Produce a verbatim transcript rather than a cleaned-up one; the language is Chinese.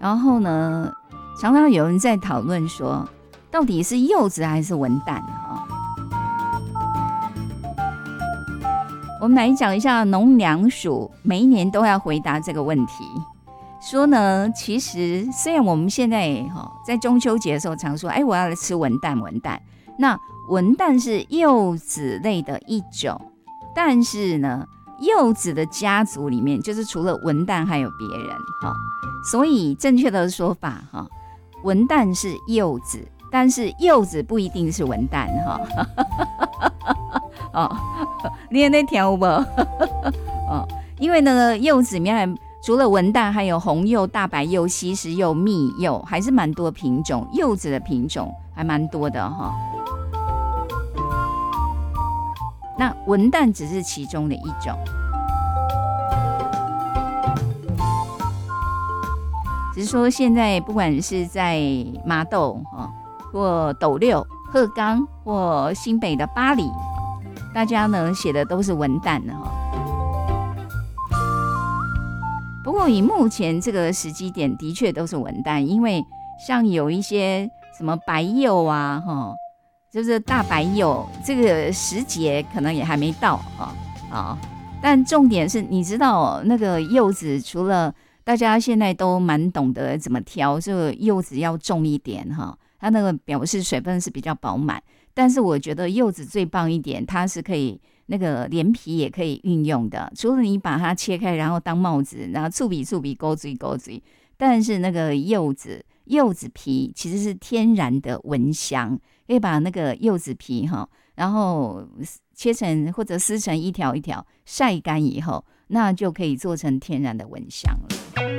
然后呢，常常有人在讨论说，到底是柚子还是文旦哈？我们来讲一下农粮署每一年都要回答这个问题，说呢，其实虽然我们现在在中秋节的时候常说，哎，我要来吃文旦，文旦，那文旦是柚子类的一种，但是呢，柚子的家族里面，就是除了文旦还有别人哈，所以正确的说法哈，文旦是柚子，但是柚子不一定是文旦哈。哦，你也那条不？哦，因为呢，柚子里面除了文旦，还有红柚、大白柚、西施柚、蜜柚，还是蛮多品种，柚子的品种还蛮多的哈。那文旦只是其中的一种，只是说现在不管是在麻豆或斗六、鹤冈或新北的八里，大家呢写的都是文旦哈。不过以目前这个时机点，的确都是文旦，因为像有一些什么白柚啊，哈，就是大白柚，这个时节可能也还没到哈啊。但重点是，你知道那个柚子，除了大家现在都蛮懂得怎么挑，这个柚子要重一点哈，它那个表示水分是比较饱满。但是我觉得柚子最棒一点，它是可以那个连皮也可以运用的，除了你把它切开然后当帽子，然后触笔触笔勾嘴勾嘴，但是那个柚子柚子皮其实是天然的蚊香，可以把那个柚子皮哈，然后切成或者撕成一条一条，晒干以后，那就可以做成天然的蚊香了。